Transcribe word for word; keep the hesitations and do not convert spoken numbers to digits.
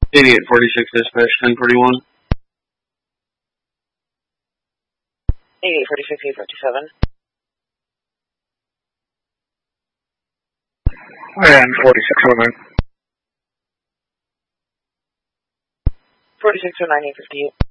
eighty-eight forty-six dispatch, ten forty-one. eighty-eight forty-six, eight fifty-seven. And forty-six oh nine. forty-six oh nine, eight fifty-eight.